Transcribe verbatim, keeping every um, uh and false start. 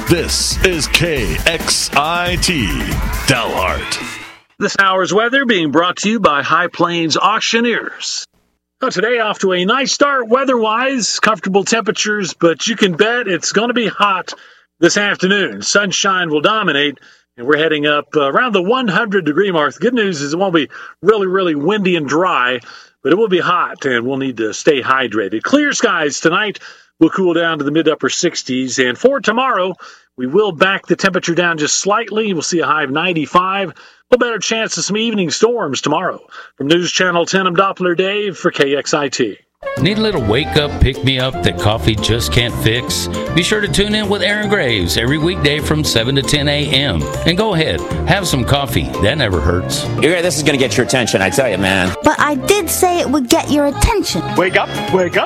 This is K X I T Dalhart. This hour's weather being brought to you by High Plains Auctioneers. Well, today off to a nice start weather-wise, comfortable temperatures, but you can bet it's going to be hot this afternoon. Sunshine will dominate, and we're heading up uh, around the one hundred degree mark. The good news is it won't be really, really windy and dry, but it will be hot, and we'll need to stay hydrated. Clear skies tonight. Will cool down to the mid-upper sixties. And for tomorrow, we will back the temperature down just slightly. We'll see a high of ninety-five. A little better chance of some evening storms tomorrow. From News Channel ten, I'm Doppler Dave for K X I T. Need a little wake-up, pick-me-up that coffee just can't fix? Be sure to tune in with Aaron Graves every weekday from seven to ten a.m. And go ahead, have some coffee. That never hurts. You're, this is going to get your attention, I tell you, man. But I did say it would get your attention. Wake up, wake up.